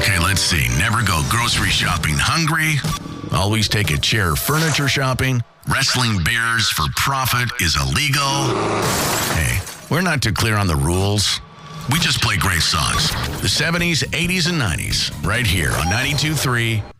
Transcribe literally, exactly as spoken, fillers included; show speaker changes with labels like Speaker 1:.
Speaker 1: Okay, let's see. Never go grocery shopping hungry. Always take a chair furniture shopping. Wrestling bears for profit is illegal. Hey, we're not too clear on the rules. We just play great songs. The seventies, eighties, and nineties. Right here on ninety-two point three